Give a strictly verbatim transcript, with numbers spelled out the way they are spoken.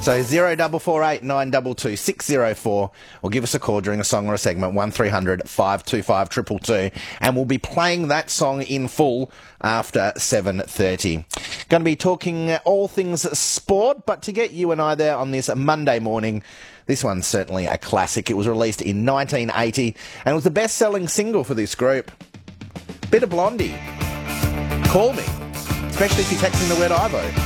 So zero double four eight nine double two six zero four, or give us a call during a song or a segment, one three hundred five two five two two two, and we'll be playing that song in full after seven thirty. Going to be talking all things sport, but to get you and I there on this Monday morning, this one's certainly a classic. It was released in nineteen eighty and was the best-selling single for this group. Bit of Blondie. Call me, especially if you're texting the word Ivo.